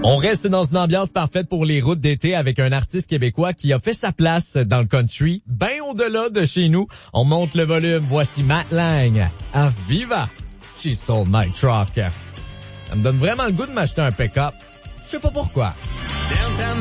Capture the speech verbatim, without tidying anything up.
On reste dans une ambiance parfaite pour les routes d'été avec un artiste québécois qui a fait sa place dans le country, bien au-delà de chez nous. On monte le volume. Voici Matt Lang à Viva. She stole my truck. Ça me donne vraiment le goût de m'acheter un pick-up. Je sais pas pourquoi.